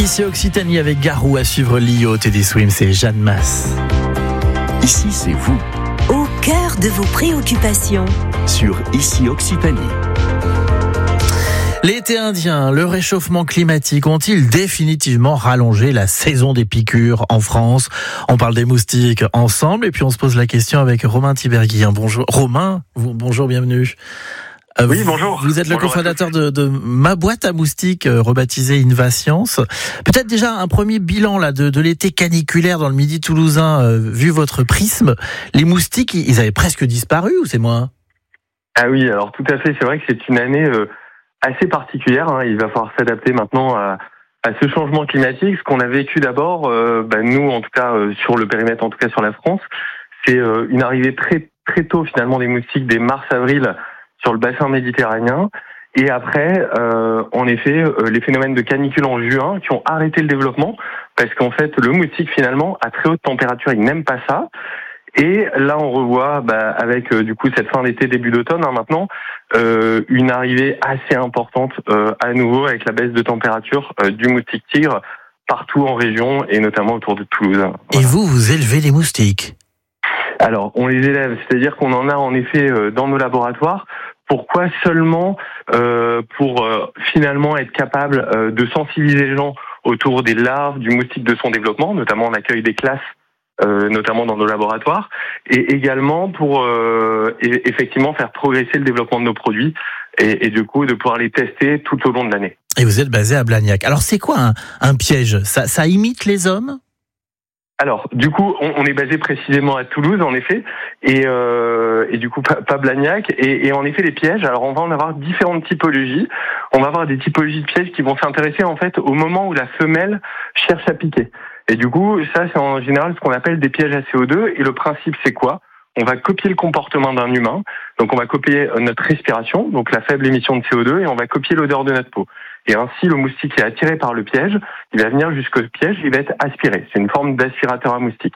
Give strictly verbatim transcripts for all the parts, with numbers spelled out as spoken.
Ici Occitanie avec Garou à suivre Lio, Teddy Swims et Jeanne Masse. Ici c'est vous. Au cœur de vos préoccupations. Sur Ici Occitanie. L'été indien, le réchauffement climatique ont-ils définitivement rallongé la saison des piqûres en France? On parle des moustiques ensemble et puis on se pose la question avec Romain Tiberguien. Bonjour Romain, vous, bonjour, bienvenue. Euh, oui, bonjour. Vous êtes le bonjour cofondateur de, de Ma Boîte à Moustiques, euh, rebaptisée Invascience. Peut-être déjà un premier bilan là de, de l'été caniculaire dans le Midi toulousain, euh, vu votre prisme. Les moustiques, ils avaient presque disparu ou c'est moins? Ah oui, alors tout à fait. C'est vrai que c'est une année euh, assez particulière. Hein. Il va falloir s'adapter maintenant à, à ce changement climatique. Ce qu'on a vécu d'abord, euh, bah, nous en tout cas euh, sur le périmètre, en tout cas sur la France, c'est euh, une arrivée très très tôt finalement des moustiques dès mars-avril sur le bassin méditerranéen. Et après, euh, en effet, euh, les phénomènes de canicule en juin qui ont arrêté le développement, parce qu'en fait, le moustique, finalement, à très haute température, il n'aime pas ça. Et là, on revoit, bah, avec euh, du coup cette fin d'été, début d'automne, hein, maintenant, euh, une arrivée assez importante euh, à nouveau avec la baisse de température euh, du moustique tigre partout en région et notamment autour de Toulouse. Voilà. Et vous, vous élevez les moustiques? Alors, on les élève, c'est-à-dire qu'on en a en effet euh, dans nos laboratoires. Pourquoi seulement euh, pour euh, finalement être capable euh, de sensibiliser les gens autour des larves, du moustique, de son développement, notamment on accueille des classes, euh, notamment dans nos laboratoires, et également pour euh, et, effectivement faire progresser le développement de nos produits et, et du coup de pouvoir les tester tout au long de l'année. Et vous êtes basé à Blagnac. Alors c'est quoi un, un piège? Ça, ça imite les hommes? Alors, du coup, on, on est basé précisément à Toulouse, en effet, et, euh, et du coup, pas, pas Blagnac. Et, et en effet, les pièges, alors on va en avoir différentes typologies. On va avoir des typologies de pièges qui vont s'intéresser, en fait, au moment où la femelle cherche à piquer. Et du coup, ça, c'est en général ce qu'on appelle des pièges à C O deux. Et le principe, c'est quoi? On va copier le comportement d'un humain. Donc, on va copier notre respiration, donc la faible émission de C O deux, et on va copier l'odeur de notre peau. Et ainsi, le moustique est attiré par le piège, il va venir jusqu'au piège, il va être aspiré. C'est une forme d'aspirateur à moustique.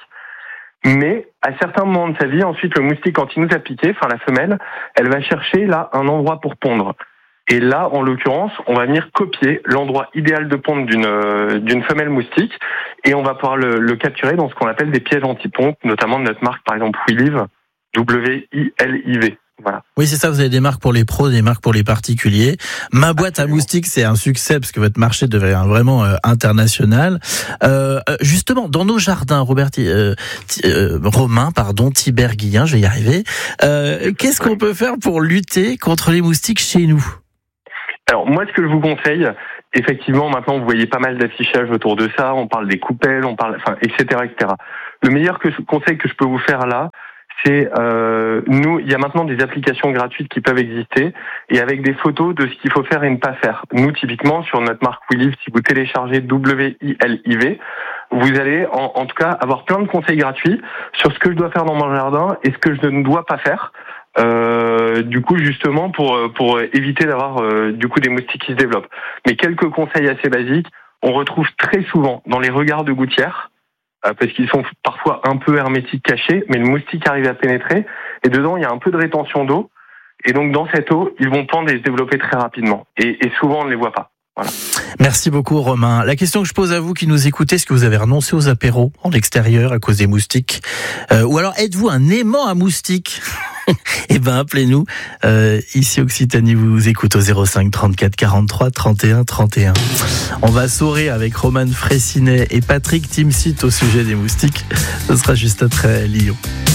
Mais, à certains moments de sa vie, ensuite, le moustique, quand il nous a piqué, enfin la femelle, elle va chercher là un endroit pour pondre. Et là, en l'occurrence, on va venir copier l'endroit idéal de ponte d'une, euh, d'une femelle moustique, et on va pouvoir le, le capturer dans ce qu'on appelle des pièges anti-ponte, notamment de notre marque, par exemple, WeLive, W I L I V. Voilà. Oui, c'est ça, vous avez des marques pour les pros, des marques pour les particuliers. Ma Boîte à Moustiques, c'est un succès parce que votre marché devient vraiment euh, international. Euh, justement, dans nos jardins, Robert, euh, euh, Romain, pardon, Tiberguien, je vais y arriver. Euh, qu'est-ce qu'on peut faire pour lutter contre les moustiques chez nous? Alors, moi, ce que je vous conseille, effectivement, maintenant, vous voyez pas mal d'affichage autour de ça. On parle des coupelles, on parle, enfin, et cetera, et cetera. Le meilleur que, conseil que je peux vous faire là, c'est euh, nous, il y a maintenant des applications gratuites qui peuvent exister et avec des photos de ce qu'il faut faire et ne pas faire. Nous, typiquement, sur notre marque WeLive, si vous téléchargez W I L I V, vous allez en, en tout cas avoir plein de conseils gratuits sur ce que je dois faire dans mon jardin et ce que je ne dois pas faire. Euh, du coup, justement, pour pour éviter d'avoir euh, du coup des moustiques qui se développent. Mais quelques conseils assez basiques, on retrouve très souvent dans les regards de gouttières, parce qu'ils sont parfois un peu hermétiques cachés, mais le moustique arrive à pénétrer, et dedans, il y a un peu de rétention d'eau, et donc dans cette eau, ils vont pendre et se développer très rapidement, et, et souvent, on ne les voit pas. Voilà. Merci beaucoup Romain. La question que je pose à vous qui nous écoutez, est-ce que vous avez renoncé aux apéros en extérieur à cause des moustiques, euh, ou alors êtes-vous un aimant à moustiques? Eh ben appelez-nous. Euh, ici Occitanie vous écoute au zéro cinq trente-quatre quarante-trois trente et un trente et un. On va sourire avec Roman Fraissinet et Patrick Timsit au sujet des moustiques. Ce sera juste après Lyon.